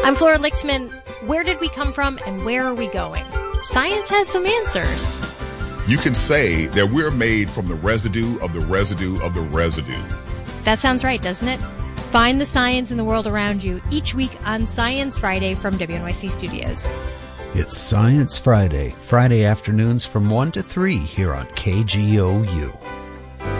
I'm Flora Lichtman. Where did we come from and where are we going? Science has some answers. You can say that we're made from the residue of the residue of the residue. That sounds right, doesn't it? Find the science in the world around you each week on Science Friday from WNYC Studios. It's Science Friday, Friday afternoons from 1 to 3 here on KGOU.